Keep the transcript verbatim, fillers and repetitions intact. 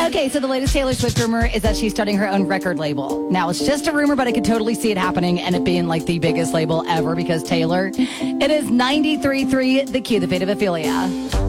Okay, so the latest Taylor Swift rumor is that she's starting her own record label. Now, it's just a rumor, but I could totally see it happening and it being like the biggest label ever because Taylor. It is ninety-three point three The Q, the fate of Ophelia.